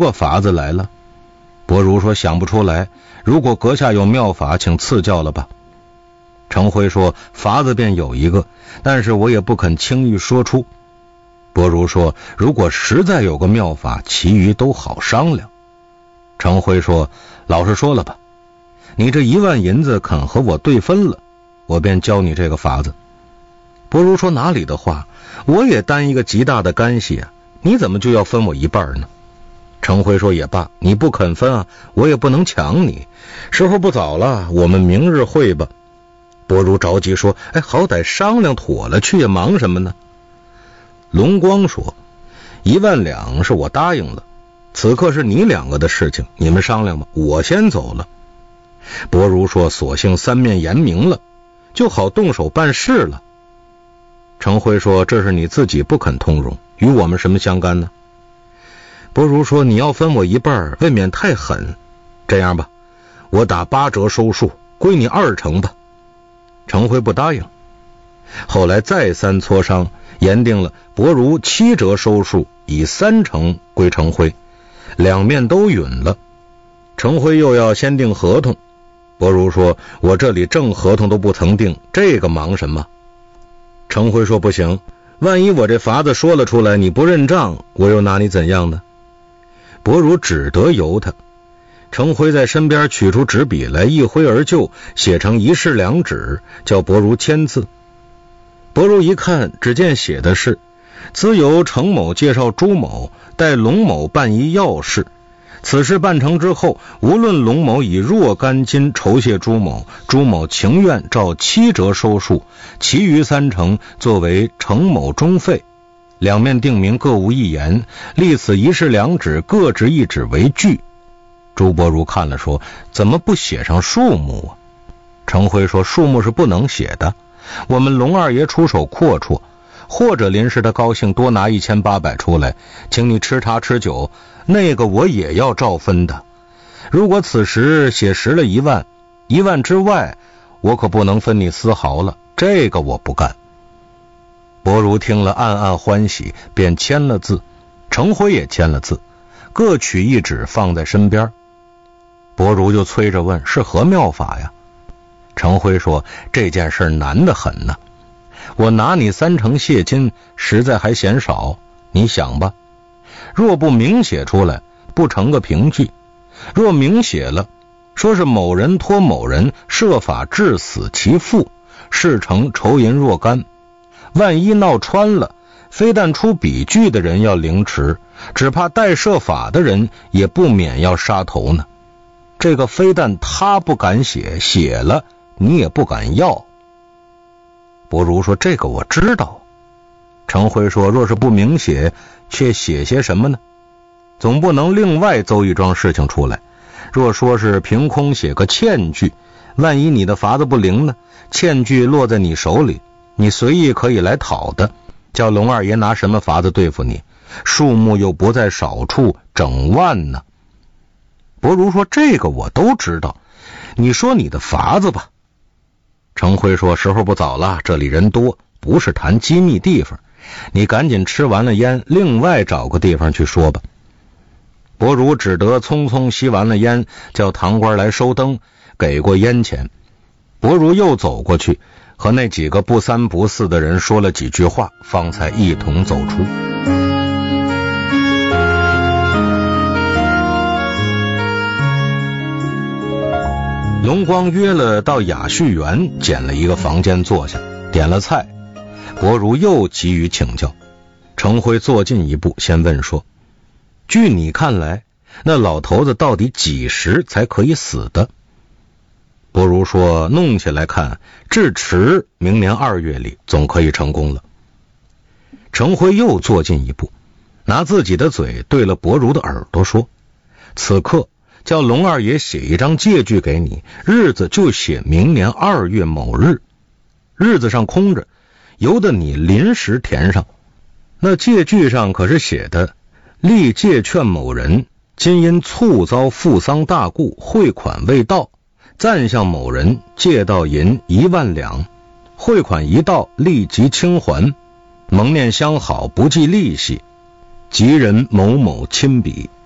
过法子来了？伯儒说想不出来，如果阁下有妙法，请赐教了吧。程辉说法子便有一个，但是我也不肯轻易说出。伯儒说如果实在有个妙法，其余都好商量。程辉说老实说了吧，你这1万银子肯和我对分了，我便教你这个法子。伯儒说哪里的话，我也担一个极大的干系啊，你怎么就要分我一半呢？程辉说也罢，你不肯分啊，我也不能抢你，时候不早了，我们明日会吧。伯儒着急说好歹商量妥了去，忙什么呢？龙光说1万两是我答应了，此刻是你2个的事情，你们商量吧，我先走了。伯儒说索性3面言明了，就好动手办事了。程辉说这是你自己不肯通融，与我们什么相干呢？伯儒说你要分我一半，未免太狠，这样吧，我打8折收数，归你2成吧。程辉不答应，后来再三磋商，言定了伯儒7折收数，以3成归程辉，两面都允了。程辉又要先订合同，伯儒说我这里正合同都不曾定，这个忙什么？程辉说不行，万一我这法子说了出来，你不认账，我又拿你怎样呢？伯儒只得由他。程辉在身边取出纸笔来，一挥而就，写成1式2纸，叫伯儒签字。伯儒一看，只见写的是兹由程某介绍朱某，待龙某办一要事，此事办成之后，无论龙某以若干金酬谢朱某，朱某情愿照7折收数，其余3成作为程某中费。两面定明各无一言，立此1式2纸，各执1纸为据。朱伯儒看了说怎么不写上数目啊？程辉说数目是不能写的，我们龙二爷出手阔绰，或者临时他高兴多拿1800出来，请你吃茶吃酒，那个我也要照分的。如果此时写实了1万，1万之外我可不能分你丝毫了，这个我不干。伯儒听了暗暗欢喜，便签了字，程辉也签了字，各取1纸放在身边。伯儒就催着问是何妙法呀？程辉说这件事难得很呢，我拿你3成谢金实在还嫌少，你想吧，若不明写出来，不成个凭据；若明写了，说是某人托某人设法致死其父，事成酬银若干，万一闹穿了，非但出笔据的人要凌迟，只怕代设法的人也不免要杀头呢。这个非但他不敢写，写了你也不敢要。伯儒说这个我知道。程辉说若是不明写，却写些什么呢？总不能另外奏一桩事情出来。若说是凭空写个欠据，万一你的法子不灵呢，欠据落在你手里，你随意可以来讨的，叫龙二爷拿什么法子对付你？数目又不在少处，整万呢。伯儒说这个我都知道，你说你的法子吧。程辉说时候不早了，这里人多，不是谈机密地方，你赶紧吃完了烟，另外找个地方去说吧。伯儒只得匆匆吸完了烟，叫堂官来收灯，给过烟钱。伯儒又走过去，和那几个不三不四的人说了几句话，方才一同走出。龙光约了到雅叙园，捡了一个房间坐下，点了菜。伯儒又急于请教。程辉坐进一步，先问说，据你看来，那老头子到底几时才可以死的？伯儒说弄起来看，至迟明年2月里总可以成功了。程辉又坐进一步，拿自己的嘴对了伯儒的耳朵说，此刻叫龙二爷写一张借据给你，日子就写明年2月某日，日子上空着，由得你临时填上。那借据上可是写的，历借劝某人，今因猝遭父丧大故，汇款未到，暂向某人借到银1万两，汇款一到，立即清还，蒙念相好，不计利息，吉人某某亲笔。